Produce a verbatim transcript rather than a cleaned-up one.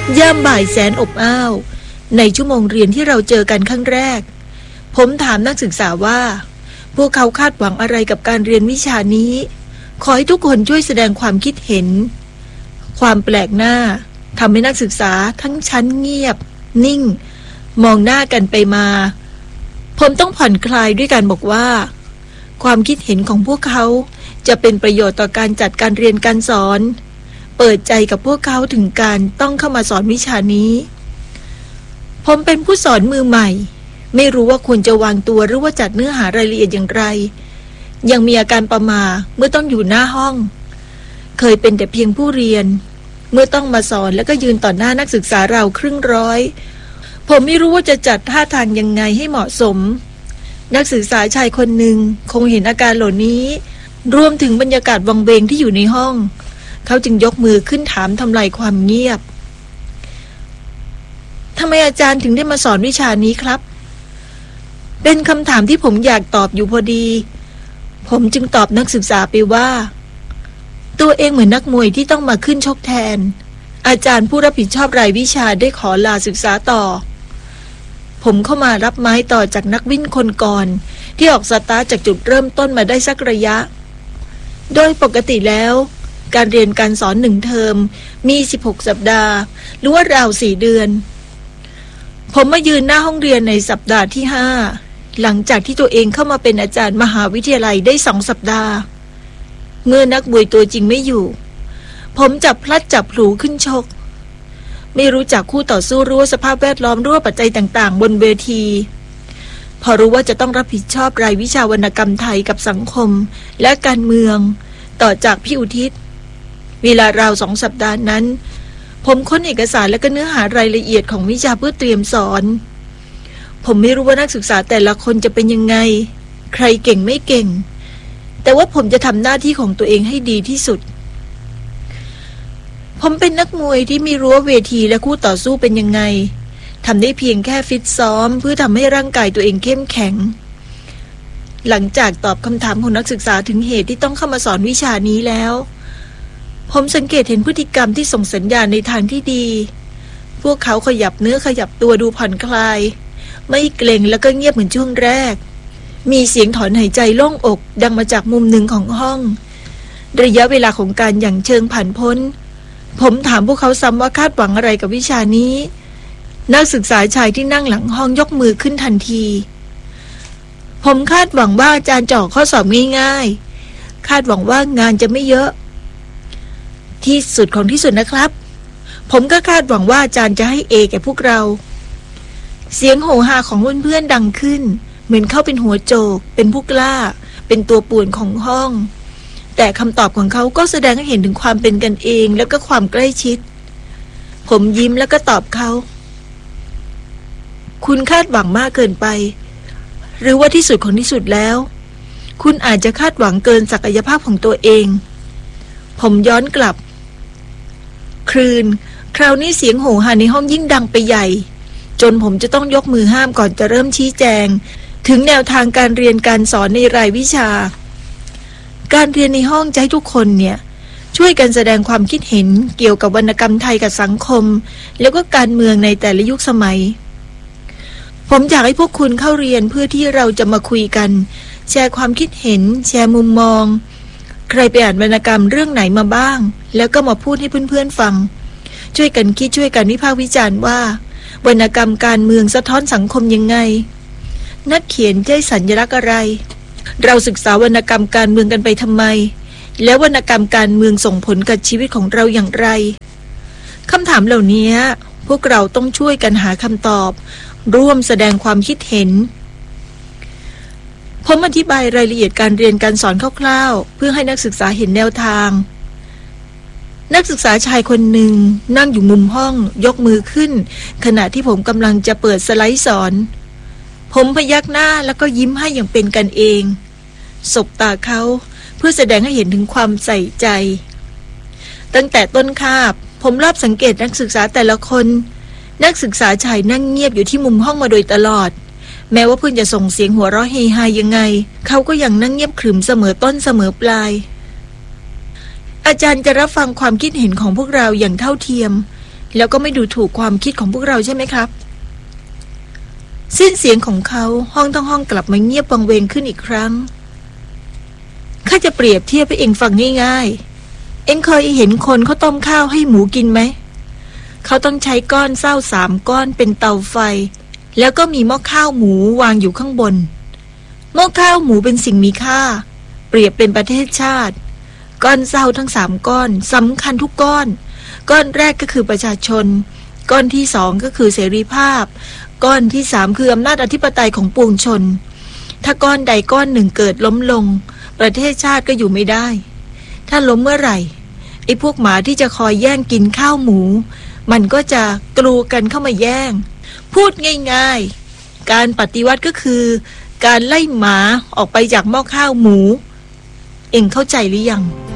ย่ามบ่ายแสนอบอ้าวในชั่วโมงเรียนที่เราเจอกันครั้งแรกผมถามนักศึกษาว่าพวกเขาคาดหวังอะไรกับการเรียนวิชานี้ขอให้ทุกคนช่วยแสดงความคิดเห็นความแปลกหน้าทำให้นักศึกษาทั้งชั้นเงียบนิ่งมองหน้ากันไปมาผมต้องผ่อนคลายด้วยการบอกว่าความคิดเห็นของพวกเขาจะเป็นประโยชน์ต่อการจัดการเรียนการสอนเปิดใจกับพวกเขาถึงการต้องเข้ามาสอนวิชานี้ผมเป็นผู้สอนมือใหม่ไม่รู้ว่าควรจะวางตัวหรือว่าจัดเนื้อหารายละเอียดอย่างไรยังมีอาการประหม่าเมื่อต้องอยู่หน้าห้องเคยเป็นแต่เพียงผู้เรียนเมื่อต้องมาสอนแล้วก็ยืนต่อหน้านักศึกษาเราครึ่งร้อยผมไม่รู้ว่าจะจัดท่าทางยังไงให้เหมาะสมนักศึกษาชายคนหนึ่งคงเห็นอาการเหล่านี้รวมถึงบรรยากาศวังเวงที่อยู่ในห้องเขาจึงยกมือขึ้นถามทำลายความเงียบทำไมอาจารย์ถึงได้มาสอนวิชานี้ครับเป็นคำถามที่ผมอยากตอบอยู่พอดีผมจึงตอบนักศึกษาไปว่าตัวเองเหมือนนักมวยที่ต้องมาขึ้นชกแทนอาจารย์ผู้รับผิดชอบรายวิชาได้ขอลาศึกษาต่อผมเข้ามารับไม้ต่อจากนักวิ่งคนก่อนที่ออกสตาร์ทจากจุดเริ่มต้นมาได้สักระยะโดยปกติแล้วการเรียนการสอนหนึ่งเทอมมีสิบหกสัปดาห์หรือว่าราวสี่เดือนผมมายืนหน้าห้องเรียนในสัปดาห์ที่ห้าหลังจากที่ตัวเองเข้ามาเป็นอาจารย์มหาวิทยาลัยได้สองสัปดาห์เมื่อนักมวยตัวจริงไม่อยู่ผมจับพลัดจับผลูขึ้นชกไม่รู้จักคู่ต่อสู้รู้สภาพแวดล้อมรู้ปัจจัยต่างๆบนเวทีพอรู้ว่าจะต้องรับผิดชอบรายวิชาวรรณกรรมไทยกับสังคมและการเมืองต่อจากพี่อุทิศเวลาราวสองสัปดาห์นั้นผมค้นเอกสารและก็เนื้อหารายละเอียดของวิชาเพื่อเตรียมสอนผมไม่รู้ว่านักศึกษาแต่ละคนจะเป็นยังไงใครเก่งไม่เก่งแต่ว่าผมจะทำหน้าที่ของตัวเองให้ดีที่สุดผมเป็นนักมวยที่ไม่รู้ว่าเวทีและคู่ต่อสู้เป็นยังไงทำได้เพียงแค่ฟิตซ้อมเพื่อทำให้ร่างกายตัวเองเข้มแข็งหลังจากตอบคำถามของนักศึกษาถึงเหตุที่ต้องเข้ามาสอนวิชานี้แล้วผมสังเกตเห็นพฤติกรรมที่ส่งสัญญาณในทางที่ดีพวกเขาขยับเนื้อขยับตัวดูผ่อนคลายไม่เกร็งแล้วก็เงียบเหมือนช่วงแรกมีเสียงถอนหายใจโล่งอกดังมาจากมุมหนึ่งของห้องระยะเวลาของการหยั่งเชิงผ่านพ้นผมถามพวกเขาซ้ำว่าคาดหวังอะไรกับวิชานี้นักศึกษาชายที่นั่งหลังห้องยกมือขึ้นทันทีผมคาดหวังว่าอาจารย์จะออกข้อสอบง่ายๆคาดหวังว่างานจะไม่เยอะที่สุดของที่สุดนะครับผมก็คาดหวังว่าอาจารย์จะให้เอแก่พวกเราเสียงโห่ฮาของเพื่อนๆดังขึ้นเหมือนเขาเป็นหัวโจกเป็นผู้กล้าเป็นตัวป่วนของห้องแต่คำตอบของเขาก็แสดงให้เห็นถึงความเป็นกันเองแล้วก็ความใกล้ชิดผมยิ้มแล้วก็ตอบเขาคุณคาดหวังมากเกินไปหรือว่าที่สุดของที่สุดแล้วคุณอาจจะคาดหวังเกินศักยภาพของตัวเองผมย้อนกลับครืนคราวนี้เสียงโห่ฮาในห้องยิ่งดังไปใหญ่จนผมจะต้องยกมือห้ามก่อนจะเริ่มชี้แจงถึงแนวทางการเรียนการสอนในรายวิชาการเรียนในห้องจะให้ทุกคนเนี่ยช่วยกันแสดงความคิดเห็นเกี่ยวกับวรรณกรรมไทยกับสังคมแล้วก็การเมืองในแต่ละยุคสมัยผมอยากให้พวกคุณเข้าเรียนเพื่อที่เราจะมาคุยกันแชร์ความคิดเห็นแชร์มุมมองใครไปอ่านวรรณกรรมเรื่องไหนมาบ้างแล้วก็มาพูดให้เพื่อนๆฟังช่วยกันคิดช่วยกันวิพากษ์วิจารณ์ว่าวรรณกรรมการเมืองสะท้อนสังคมยังไงนักเขียนได้สัญลักษณ์อะไรเราศึกษาวรรณกรรมการเมืองกันไปทำไมแล้ววรรณกรรมการเมืองส่งผลกับชีวิตของเราอย่างไรคำถามเหล่านี้พวกเราต้องช่วยกันหาคำตอบร่วมแสดงความคิดเห็นผมอธิบายรายละเอียดการเรียนการสอนคร่าวๆเพื่อให้นักศึกษาเห็นแนวทางนักศึกษาชายคนหนึ่งนั่งอยู่มุมห้องยกมือขึ้นขณะที่ผมกำลังจะเปิดสไลด์สอนผมพยักหน้าแล้วก็ยิ้มให้อย่างเป็นกันเองสบตาเขาเพื่อแสดงให้เห็นถึงความใส่ใจตั้งแต่ต้นคาบผมรอบสังเกตนักศึกษาแต่ละคนนักศึกษาชายนั่งเงียบอยู่ที่มุมห้องมาโดยตลอดแม้ว่าเพื่อนจะส่งเสียงหัวเราะเฮฮายังไงเขาก็ยังนั่งเงียบขรึมเสมอต้นเสมอปลายอาจารย์จะรับฟังความคิดเห็นของพวกเราอย่างเท่าเทียมแล้วก็ไม่ดูถูกความคิดของพวกเราใช่ไหมครับสิ้นเสียงของเขาห้องทั้งห้องกลับมาเงียบวังเวงขึ้นอีกครั้งข้าจะเปรียบเทียบให้เองฟังง่ายๆเองเคยเห็นคนเขาต้มข้าวให้หมูกินไหมเขาต้องใช้ก้อนเศร้าสามก้อนเป็นเตาไฟแล้วก็มีหม้อข้าวหมูวางอยู่ข้างบนหม้อข้าวหมูเป็นสิ่งมีค่าเปรียบเป็นประเทศชาติก้อนเศร้าทั้งสามก้อนสำคัญทุกก้อนก้อนแรกก็คือประชาชนก้อนที่สองก็คือเสรีภาพก้อนที่สามคืออำนาจอธิปไตยของปวงชนถ้าก้อนใดก้อนหนึ่งเกิดล้มลงประเทศชาติก็อยู่ไม่ได้ถ้าล้มเมื่อไหร่ไอ้พวกหมาที่จะคอยแย่งกินข้าวหมูมันก็จะกรูกันเข้ามาแย่งพูดง่ายๆการปฏิวัติก็คือการไล่หมาออกไปจากหม้อข้าวหมูเอ็งเข้าใจหรือยัง